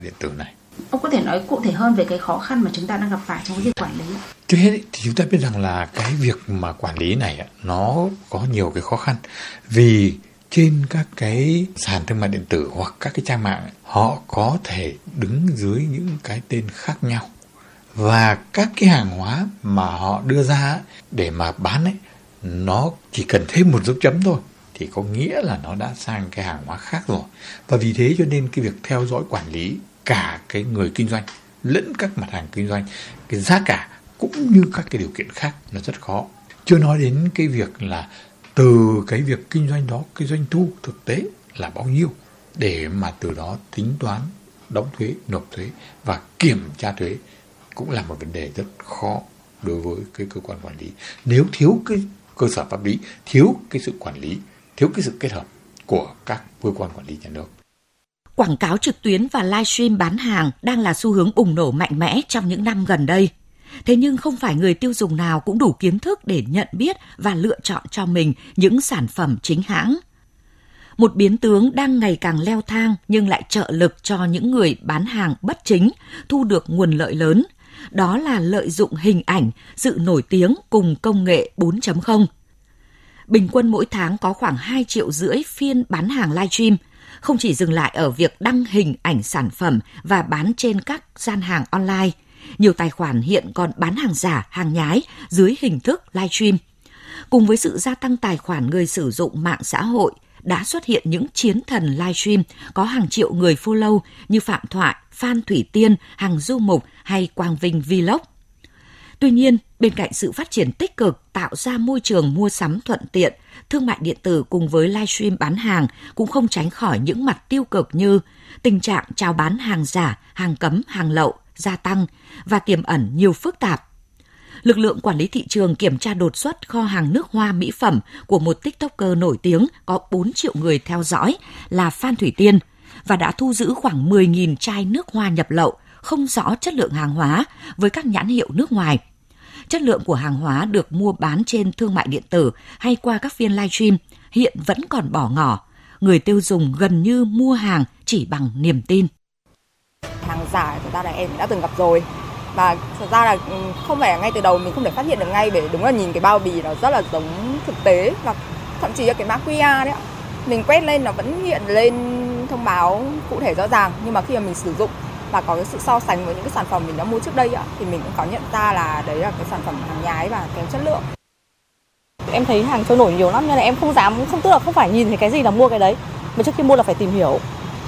điện tử này. Ông có thể nói cụ thể hơn về cái khó khăn mà chúng ta đang gặp phải trong cái việc quản lý? Trước hết thì chúng ta biết rằng là cái việc mà quản lý này nó có nhiều cái khó khăn, vì trên các cái sàn thương mại điện tử hoặc các cái trang mạng họ có thể đứng dưới những cái tên khác nhau, và các cái hàng hóa mà họ đưa ra để mà bán ấy, nó chỉ cần thêm một dấu chấm thôi thì có nghĩa là nó đã sang cái hàng hóa khác rồi. Và vì thế cho nên cái việc theo dõi quản lý cả cái người kinh doanh lẫn các mặt hàng kinh doanh, cái giá cả cũng như các cái điều kiện khác nó rất khó. Chưa nói đến cái việc là từ cái việc kinh doanh đó, cái doanh thu thực tế là bao nhiêu để mà từ đó tính toán, đóng thuế, nộp thuế và kiểm tra thuế cũng là một vấn đề rất khó đối với cái cơ quan quản lý. Nếu thiếu cái cơ sở pháp lý, thiếu cái sự quản lý, thiếu cái sự kết hợp của các cơ quan quản lý nhà nước. Quảng cáo trực tuyến và livestream bán hàng đang là xu hướng bùng nổ mạnh mẽ trong những năm gần đây. Thế nhưng không phải người tiêu dùng nào cũng đủ kiến thức để nhận biết và lựa chọn cho mình những sản phẩm chính hãng. Một biến tướng đang ngày càng leo thang nhưng lại trợ lực cho những người bán hàng bất chính thu được nguồn lợi lớn. Đó là lợi dụng hình ảnh, sự nổi tiếng cùng công nghệ 4.0. Bình quân mỗi tháng có khoảng 2,5 triệu phiên bán hàng livestream, không chỉ dừng lại ở việc đăng hình ảnh sản phẩm và bán trên các gian hàng online. Nhiều tài khoản hiện còn bán hàng giả, hàng nhái dưới hình thức livestream. Cùng với sự gia tăng tài khoản người sử dụng mạng xã hội, đã xuất hiện những chiến thần livestream có hàng triệu người follow như Phạm Thoại, Phan Thủy Tiên, Hằng Du Mục hay Quang Vinh Vlog. Tuy nhiên, bên cạnh sự phát triển tích cực tạo ra môi trường mua sắm thuận tiện, thương mại điện tử cùng với livestream bán hàng cũng không tránh khỏi những mặt tiêu cực như tình trạng chào bán hàng giả, hàng cấm, hàng lậu gia tăng và tiềm ẩn nhiều phức tạp. Lực lượng quản lý thị trường kiểm tra đột xuất kho hàng nước hoa mỹ phẩm của một TikToker nổi tiếng có 4 triệu người theo dõi là Phan Thủy Tiên và đã thu giữ khoảng 10.000 chai nước hoa nhập lậu, không rõ chất lượng hàng hóa với các nhãn hiệu nước ngoài. Chất lượng của hàng hóa được mua bán trên thương mại điện tử hay qua các phiên livestream hiện vẫn còn bỏ ngỏ. Người tiêu dùng gần như mua hàng chỉ bằng niềm tin. Hàng giả thực ra là em đã từng gặp rồi. Và thật ra là không phải ngay từ đầu mình không thể phát hiện được ngay, bởi đúng là nhìn cái bao bì nó rất là giống thực tế, và thậm chí là cái mã QR đấy ạ, mình quét lên nó vẫn hiện lên thông báo cụ thể rõ ràng, nhưng mà khi mà mình sử dụng và có cái sự so sánh với những cái sản phẩm mình đã mua trước đây ạ, thì mình cũng có nhận ra là đấy là cái sản phẩm hàng nhái và kém chất lượng. Em thấy hàng trôi nổi nhiều lắm nên là em không dám, tức là không phải nhìn thấy cái gì là mua cái đấy, mà trước khi mua là phải tìm hiểu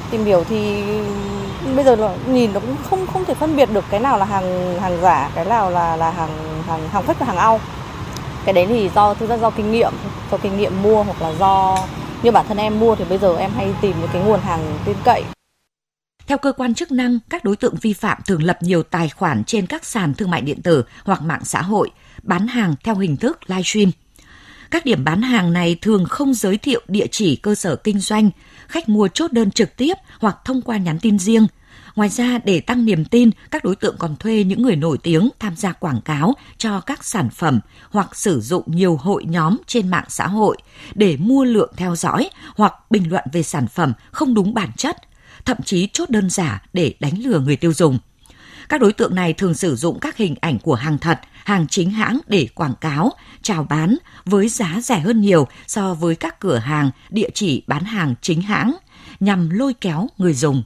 thì bây giờ là nhìn nó cũng không thể phân biệt được cái nào là hàng giả, cái nào là hàng fake và hàng au. Cái đấy thì thực ra do kinh nghiệm mua, hoặc là do như bản thân em mua thì bây giờ em hay tìm những cái nguồn hàng tin cậy. Theo cơ quan chức năng, các đối tượng vi phạm thường lập nhiều tài khoản trên các sàn thương mại điện tử hoặc mạng xã hội, bán hàng theo hình thức livestream. Các điểm bán hàng này thường không giới thiệu địa chỉ cơ sở kinh doanh, khách mua chốt đơn trực tiếp hoặc thông qua nhắn tin riêng. Ngoài ra, để tăng niềm tin, các đối tượng còn thuê những người nổi tiếng tham gia quảng cáo cho các sản phẩm hoặc sử dụng nhiều hội nhóm trên mạng xã hội để mua lượng theo dõi hoặc bình luận về sản phẩm không đúng bản chất, thậm chí chốt đơn giả để đánh lừa người tiêu dùng. Các đối tượng này thường sử dụng các hình ảnh của hàng thật, hàng chính hãng để quảng cáo, chào bán với giá rẻ hơn nhiều so với các cửa hàng, địa chỉ bán hàng chính hãng, nhằm lôi kéo người dùng.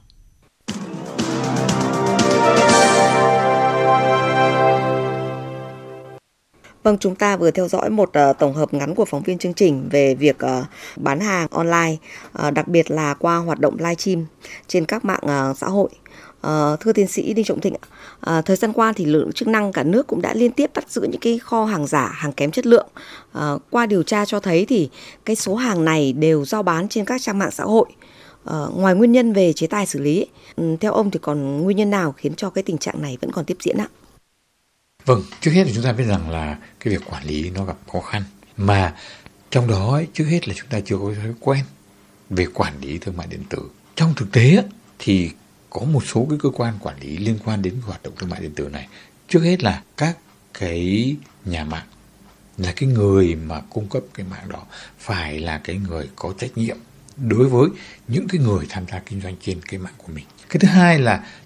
Vâng, chúng ta vừa theo dõi một tổng hợp ngắn của phóng viên chương trình về việc bán hàng online, đặc biệt là qua hoạt động livestream trên các mạng xã hội. Thưa tiến sĩ Đinh Trọng Thịnh, thời gian qua thì lực lượng chức năng cả nước cũng đã liên tiếp bắt giữ những cái kho hàng giả, hàng kém chất lượng. Qua điều tra cho thấy thì cái số hàng này đều rao bán trên các trang mạng xã hội. Ngoài nguyên nhân về chế tài xử lý, theo ông thì còn nguyên nhân nào khiến cho cái tình trạng này vẫn còn tiếp diễn ạ? Vâng, trước hết là chúng ta biết rằng là cái việc quản lý nó gặp khó khăn, mà trong đó trước hết là chúng ta chưa có thói quen về quản lý thương mại điện tử. Trong thực tế thì có một số cái cơ quan quản lý liên quan đến hoạt động thương mại điện tử này. Trước hết là các cái nhà mạng, là cái người mà cung cấp cái mạng đó phải là cái người có trách nhiệm đối với những cái người tham gia kinh doanh trên cái mạng của mình. Cái thứ hai là